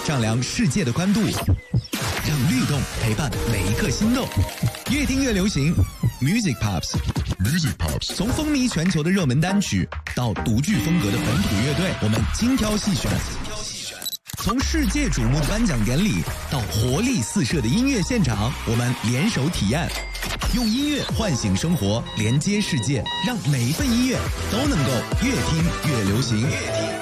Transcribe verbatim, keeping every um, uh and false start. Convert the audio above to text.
丈量世界的宽度，让律动陪伴每一颗心动。越听越流行 ，Music Pops。Music Pops， 从风靡全球的热门单曲到独具风格的本土乐队，我们精挑细选。从世界瞩目的颁奖典礼到活力四射的音乐现场，我们联手体验，用音乐唤醒生活，连接世界，让每一份音乐都能够越听越流行。越听